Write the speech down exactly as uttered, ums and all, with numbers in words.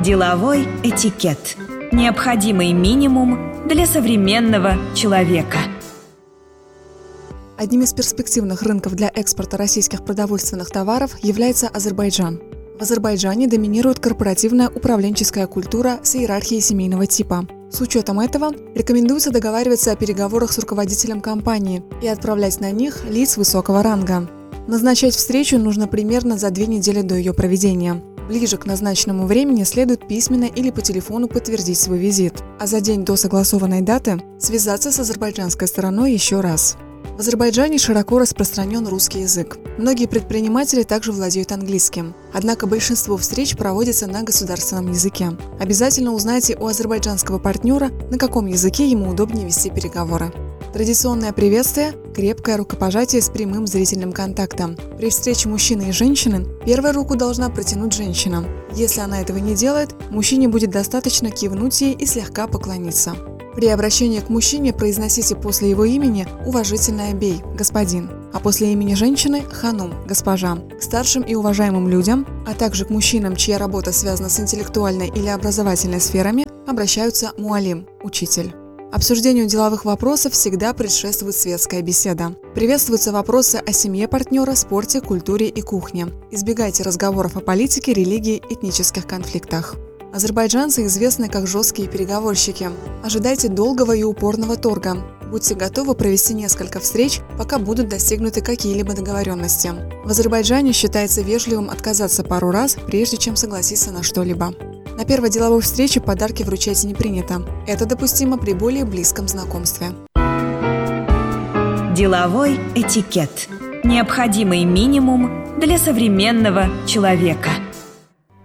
Деловой этикет. Необходимый минимум для современного человека. Одним из перспективных рынков для экспорта российских продовольственных товаров является Азербайджан. В Азербайджане доминирует корпоративная управленческая культура с иерархией семейного типа. С учетом этого рекомендуется договариваться о переговорах с руководителем компании и отправлять на них лиц высокого ранга. Назначать встречу нужно примерно за две недели до ее проведения. Ближе к назначенному времени следует письменно или по телефону подтвердить свой визит, а за день до согласованной даты связаться с азербайджанской стороной еще раз. В Азербайджане широко распространен русский язык. Многие предприниматели также владеют английским. Однако большинство встреч проводится на государственном языке. Обязательно узнайте у азербайджанского партнера, на каком языке ему удобнее вести переговоры. Традиционное приветствие – крепкое рукопожатие с прямым зрительным контактом. При встрече мужчины и женщины первую руку должна протянуть женщина. Если она этого не делает, мужчине будет достаточно кивнуть ей и слегка поклониться. При обращении к мужчине произносите после его имени уважительное «бей» – господин, а после имени женщины – ханум – госпожа. К старшим и уважаемым людям, а также к мужчинам, чья работа связана с интеллектуальной или образовательной сферами, обращаются муалим – учитель. Обсуждению деловых вопросов всегда предшествует светская беседа. Приветствуются вопросы о семье партнера, спорте, культуре и кухне. Избегайте разговоров о политике, религии, этнических конфликтах. Азербайджанцы известны как жесткие переговорщики. Ожидайте долгого и упорного торга. Будьте готовы провести несколько встреч, пока будут достигнуты какие-либо договоренности. В Азербайджане считается вежливым отказаться пару раз, прежде чем согласиться на что-либо. На первой деловой встрече подарки вручать не принято. Это допустимо при более близком знакомстве. Деловой этикет. Необходимый минимум для современного человека.